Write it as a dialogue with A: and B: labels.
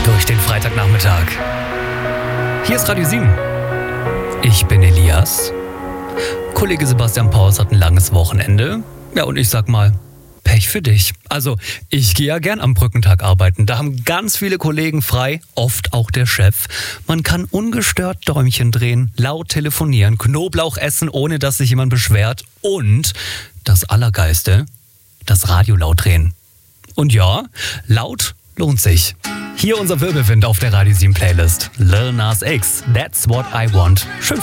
A: durch den Freitagnachmittag. Hier ist Radio 7. Ich bin Elias. Kollege Sebastian Paus hat ein langes Wochenende. Ja, und ich sag mal, Pech für dich. Also, ich gehe ja gern am Brückentag arbeiten. Da haben ganz viele Kollegen frei, oft auch der Chef. Man kann ungestört Däumchen drehen, laut telefonieren, Knoblauch essen, ohne dass sich jemand beschwert. Und das Allergeiste, das Radio laut drehen. Und ja, laut lohnt sich. Hier unser Wirbelwind auf der Radio 7 Playlist. Lil Nas X, That's What I Want. Schön